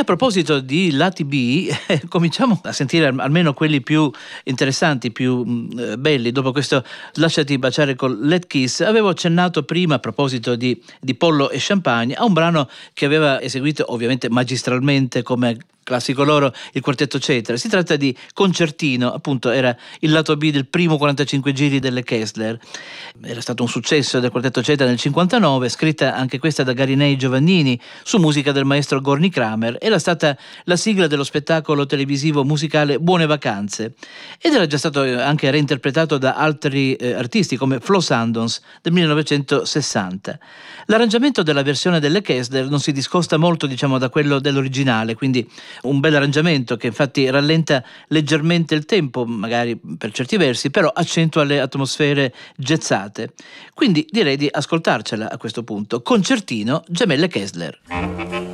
proposito di lati B, cominciamo a sentire almeno quelli più interessanti, più belli. Dopo questo Lasciati baciare con Let Kiss, avevo accennato prima, a proposito di Pollo e Champagne, a un brano che aveva eseguito ovviamente magistralmente, come classico loro, il quartetto Cetra. Si tratta di Concertino, appunto era il lato B del primo 45 giri delle Kessler. Era stato un successo del quartetto Cetra nel 59, scritta anche questa da Garinei Giovannini su musica del maestro Gorny Kramer. Era stata la sigla dello spettacolo televisivo musicale Buone Vacanze ed era già stato anche reinterpretato da altri artisti come Flo Sandons del 1960. L'arrangiamento della versione delle Kessler non si discosta molto, diciamo, da quello dell'originale, quindi un bel arrangiamento che infatti rallenta leggermente il tempo, magari per certi versi, però accentua le atmosfere jazzate. Quindi direi di ascoltarcela a questo punto. Concertino, Gemelle Kessler.